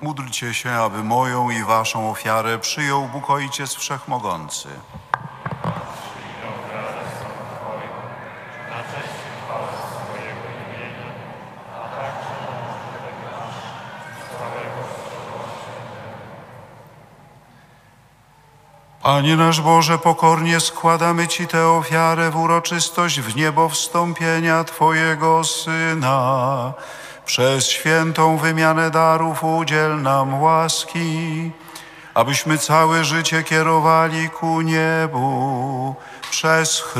Módlcie się, aby moją i waszą ofiarę przyjął Bóg Ojciec Wszechmogący. Panie nasz Boże, pokornie składamy Ci tę ofiarę w uroczystość w niebo wstąpienia Twojego Syna. Przez świętą wymianę darów udziel nam łaski, abyśmy całe życie kierowali ku niebu przez